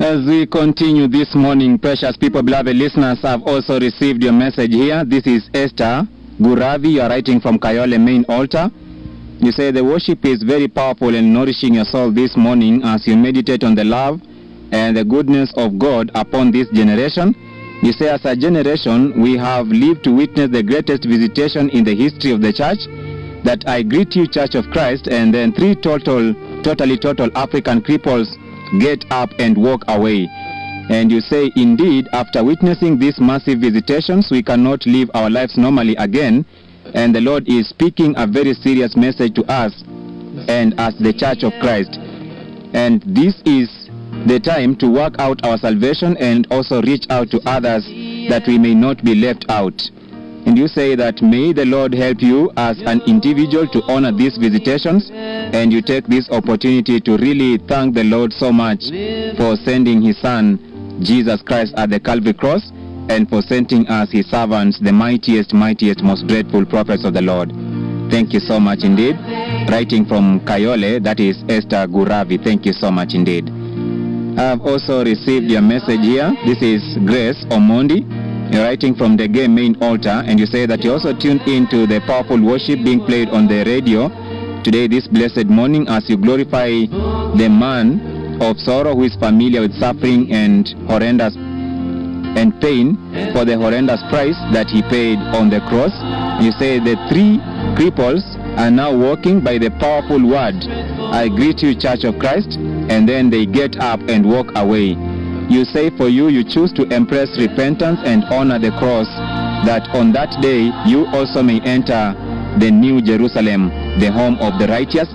As we continue this morning, precious people, beloved listeners, I've also received your message here. This is Esther Guravi. You are writing from Kayole Main Altar. You say the worship is very powerful and nourishing your soul this morning as you meditate on the love and the goodness of God upon this generation. You say as a generation, we have lived to witness the greatest visitation in the history of the church. That I greet you, Church of Christ, and then three total African cripples get up and walk away. And you say, indeed, after witnessing these massive visitations, we cannot live our lives normally again. And the Lord is speaking a very serious message to us and as the Church of Christ. And this is the time to work out our salvation and also reach out to others that we may not be left out. And you say that may the Lord help you as an individual to honor these visitations, and you take this opportunity to really thank the Lord so much for sending his Son, Jesus Christ, at the Calvary cross, and for sending us his servants, the mightiest, most dreadful prophets of the Lord. Thank you so much indeed. Writing from Kayole, that is Esther Guravi. Thank you so much indeed. I have also received your message here. This is Grace Omondi. You're writing from the Gay Main Altar, and you say that you also tuned into the powerful worship being played on the radio today, this blessed morning, as you glorify the man of sorrow who is familiar with suffering and horrendous and pain for the horrendous price that he paid on the cross. You say the three cripples are now walking by the powerful word, I greet you, Church of Christ, and then they get up and walk away. You say for you, you choose to embrace repentance and honor the cross, that on that day you also may enter the New Jerusalem, the home of the righteous,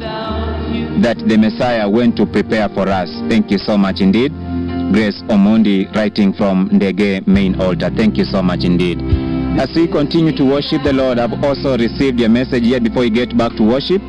that the Messiah went to prepare for us. Thank you so much indeed. Grace Omondi, writing from Ndege Main Altar. Thank you so much indeed. As we continue to worship the Lord, I've also received your message here before you get back to worship.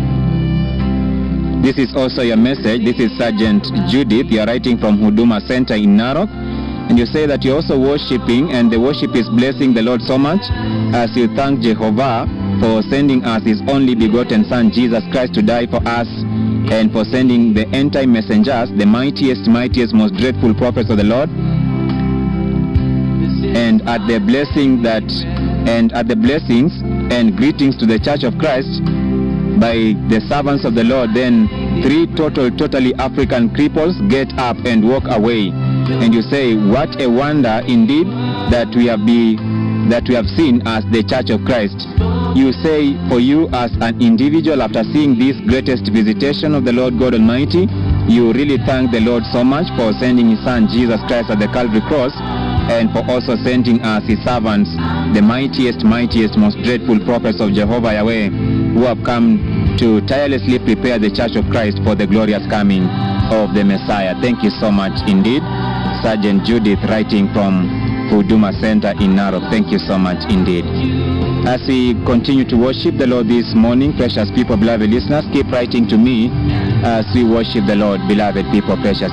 This is also your message. This is Sergeant Judith. You are writing from Huduma Center in Narok. And you say that you're also worshiping, and the worship is blessing the Lord so much as you thank Jehovah for sending us his only begotten Son, Jesus Christ, to die for us, and for sending the end-time messengers, the mightiest, most dreadful prophets of the Lord. And at the blessings and greetings to the Church of Christ by the servants of the Lord, then three totally African cripples get up and walk away. And you say, what a wonder indeed that we have seen as the Church of Christ. You say for you as an individual, after seeing this greatest visitation of the Lord God Almighty, you really thank the Lord so much for sending his Son Jesus Christ at the Calvary cross, and for also sending us his servants, the mightiest, most dreadful prophets of Jehovah Yahweh, who have come to tirelessly prepare the Church of Christ for the glorious coming of the Messiah. Thank you so much indeed. Sergeant Judith, writing from Huduma Center in Narok. Thank you so much indeed. As we continue to worship the Lord this morning, precious people, beloved listeners, keep writing to me as we worship the Lord, beloved people, precious